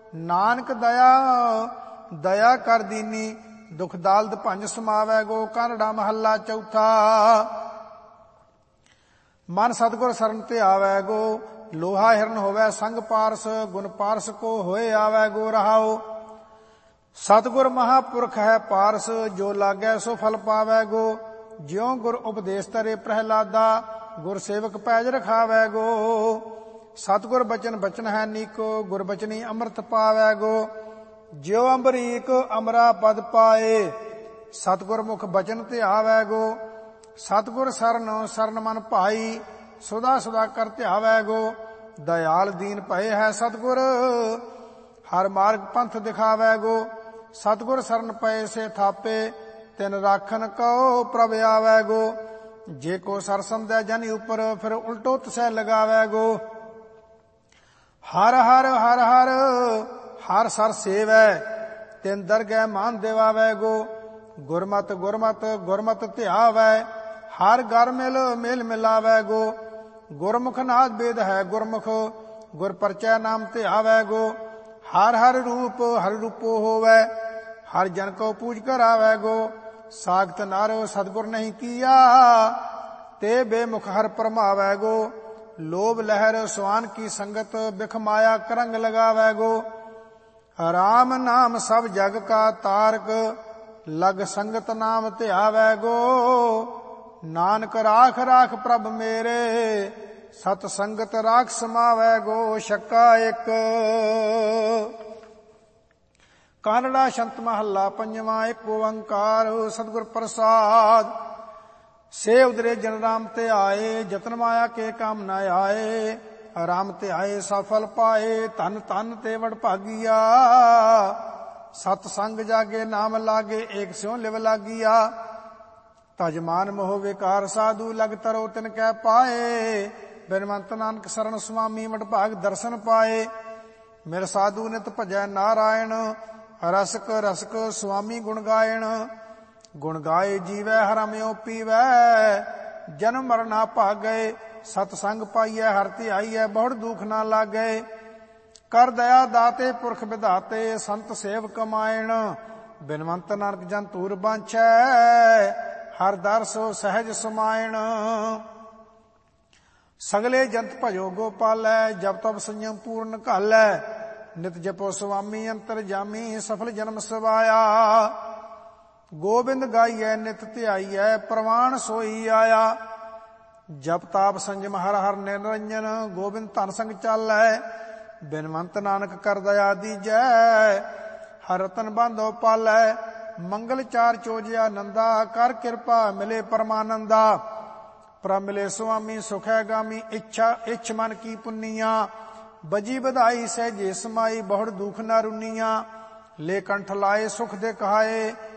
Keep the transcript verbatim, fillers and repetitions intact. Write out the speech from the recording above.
ਨਾਨਕ ਦਇਆ ਦਇਆ ਕਰ ਦੀਨੀ। ਦੁਖ ਦਾਲਦ ਭੰਜ ਸਮਾਵੈ ਗੋ। ਕਾਨੜਾ ਮਹੱਲਾ ਚੌਥਾ। ਮਨ ਸਤਿਗੁਰ ਸਰਨ ਤੇ ਆਵੈ ਗੋ। ਲੋਹਾ ਹਿਰਨ ਹੋਵੈ ਸੰਗ ਪਾਰਸ। ਗੁਣ ਪਾਰਸ ਕੋ ਹੋਏ ਆਵੈ ਗੋ। ਰਹਾਉ ਸਤਿਗੁਰ ਮਹਾਪੁਰਖ ਹੈ ਪਾਰਸ। ਜੋ ਲਾਗੈ ਸੋ ਫਲ ਪਾਵੈ ਗੋ। ਜਿਉ ਗੁਰ ਉਪਦੇਸ਼ ਤਰੇ ਪ੍ਰਹਿਲਾਦਾ। ਗੁਰ ਸੇਵਕ ਪੈਜ ਰਖਾਵੈ ਗੋ। ਸਤਿਗੁਰ ਬਚਨ ਬਚਨ ਹੈ ਨੀਕੋ। ਗੁਰ ਬਚਨੀ ਅੰਮ੍ਰਿਤ ਪਾਵੈ ਗੋ। ਜਿਉ ਅੰਬਰੀਕ ਅਮਰਾ ਪਦ ਪਾਏ। ਸਤਿਗੁਰ ਮੁਖ ਬਚਨ ਧਿਆਵੈ ਗੋ। ਸਤਿਗੁਰ ਸਰਨ ਸਰਨ ਮਨ ਭਾਈ। ਸੁਦਾ ਸੁਦਾ ਕਰ ਧਿਆਵੈ ਗੋ। ਦਇਆਲ ਦੀਨ ਭਏ ਹੈ ਸਤਿਗੁਰ। ਹਰ ਮਾਰਗ ਪੰਥ ਦਿਖਾਵੈ ਗੋ। ਸਤਿਗੁਰ ਸਰਨ ਪਏ ਸੇ ਥਾਪੇ। ਤਿਨ ਰਾਖਨ ਕਉ ਪ੍ਰਭ ਆਵੈ ਗੋ। ਜੇ ਕੋ ਸਰ ਸੰਦੈ ਜਨ ਉਪਰ। ਫਿਰ ਉਲਟੋ ਤਸੈ ਲਗਾਵੈ ਗੋ। ਹਰ ਹਰ ਹਰ ਹਰ ਹਰ ਸਰ ਸੇਵੈ। ਤਿਨ ਦਰਗਹਿ ਮਾਨ ਦਿਵਾਵੈ ਗੋ। ਗੁਰਮਤਿ ਗੁਰਮਤਿ ਗੁਰਮਤਿ ਧਿਆਵੈ। ਹਰ ਘਰ ਮਿਲ ਮੇਲ ਮਿਲਾਵੈ ਗੋ। ਗੁਰਮੁਖ ਨਾਦ ਬੇਦ ਹੈ ਗੁਰਮੁਖ। ਗੁਰ ਪਰਚੈ ਨਾਮ ਧਿਆਵੈ ਗੋ। ਹਰ ਹਰ ਰੂਪ ਹਰ ਰੂਪੋ ਹੋਵੈ। ਹਰ ਜਨ ਕੋ ਪੂਜ ਕਰਾਵੈ ਗੋ। ਸਾਖਤ ਨਰ ਸਤਿਗੁਰ ਨਹੀਂ ਕੀਆ। ਤੇ ਬੇਮੁਖ ਹਰ ਭਰਮਾਵੈ ਗੋ। ਲੋਭ ਲਹਿਰ ਸਵਾਨ ਕੀ ਸੰਗਤ। ਬਿਖ ਮਾਇਆ ਕਰੰਗ ਲਗਾਵੈ ਗੋ। ਰਾਮ ਨਾਮ ਸਭ ਜਗ ਕਾ ਤਾਰਕ। ਲਗ ਸੰਗਤ ਨਾਮ ਧਿਆਵੈ ਗੋ। ਨਾਨਕ ਰਾਖ ਰਾਖ ਪ੍ਰਭ ਮੇਰੇ। ਸਤ ਸੰਗਤ ਰਾਖ ਸਮਾਵੈ ਗੋ। ਛੱਕਾ ਇੱਕ। ਕਾਨੜਾ ਸ਼ੰਤ ਮਹੱਲਾ ਪੰਜਵਾਂ। ਇੱਕ ਓੰਕਾਰ ਸਤਿਗੁਰ ਪ੍ਰਸਾਦ। ਸੇ ਉਦਰੇ ਜਨ ਰਾਮ ਤੇ ਆਏ। ਜਤਨ ਮਾਇਆ ਕੇ ਕੰਮ ਨ ਆਏ। ਰਾਮ ਤੇ ਆਏ ਸਫਲ ਪਾਏ। ਧਨ ਧਨ ਤੇ ਵਡ ਭਾਗੀਆ। ਸਤ ਸੰਗ ਜਾਗੇ ਨਾਮ ਲਾਗੇ। ਏਕ ਸਿਉ ਲਿਵ ਲਾਗੀਆ। ਤਜਮਾਨ ਮੋਹ ਵਿਕਾਰ ਸਾਧੂ। ਲਗ ਤਰੋ ਤਿਨ ਕੈ ਪਾਏ। ਬਿਨਵੰਤ ਨਾਨਕ ਸਰਨ ਸੁਆਮੀ। ਵਡ ਭਾਗ ਦਰਸ਼ਨ ਪਾਏ। ਮਿਲ ਸਾਧੂ ਨਿਤ ਭਜੈ ਨਾਰਾਇਣ। ਰਸਕ ਰਸਕ ਸੁਆਮੀ ਗੁਣ ਗਾਇਣ। ਗੁਣ ਗਾਏ ਜੀਵੈ ਹਰਮਿਓ ਪੀਵੈ। ਜਨਮ ਮਰਨਾ ਭਾਗੈ। ਸਤ ਸੰਗ ਪਾਈਐ ਹਰਿ ਧਿਆਈਐ। ਬਹੁੜ ਦੁਖ ਨਾ ਲਾਗੈ। ਕਰ ਦਇਆ ਦਾਤੇ ਪੁਰਖ ਵਿਧਾਤੇ। ਸੰਤ ਸੇਵ ਕਮਾਇਣ। ਬਿਨਵੰਤ ਨਾਨਕ ਜਨ ਧੂਰ ਬਾਂਛੈ। ਹਰ ਦਰ ਸੋ ਸਹਿਜ ਸਮਾਇਣ। ਸਗਲੇ ਜੰਤ ਭਜੋ ਗੋਪਾਲੈ। ਜਪ ਤਪ ਸੰਯਮ ਪੂਰਨ ਘਾਲੈ। ਨਿਤ ਜਪੋ ਸੁਆਮੀ ਅੰਤਰ ਜਾਮੀ। ਸਫਲ ਜਨਮ ਸਵਾਇਆ। ਗੋਬਿੰਦ ਗਾਈਐ ਨਿਤ ਧਿਆਈਐ। ਪ੍ਰਵਾਨ ਸੋਈ ਆਇਆ। ਜਪ ਤਾਪ ਸੰਜਮ ਹਰ ਹਰ ਨਿਰੰਜਨ। ਗੋਬਿੰਦ ਧਨ ਸੰਗ ਚਾਲੈ। ਬਿਨਵੰਤ ਨਾਨਕ ਕਰ ਦਇਆ ਦੀਜੈ। ਹਰ ਰਤਨ ਬਾਂਧੋ ਪਾਲੈ। ਮੰਗਲ ਚਾਰ ਚੋਜਿਆ ਨੰਦਾ। ਕਰ ਕਿਰਪਾ ਮਿਲੇ ਪਰਮਾਨੰਦਾ। ਪ੍ਰਭ ਮਿਲੇ ਸੁਆਮੀ ਸੁਖੈ ਗਾਮੀ। ਇੱਛਾ ਇੱਛ ਮਨ ਕੀ ਪੁੰਨੀਆਂ। ਬਜੀ ਵਧਾਈ ਸਹਿਜੇ ਸਮਾਈ। ਬਹੁੜ ਦੁਖ ਨਾ ਰੁਨੀਆਂ। ਲੈ ਕੰਠ ਲਾਏ ਸੁਖ ਦੇ ਕਹਾਏ।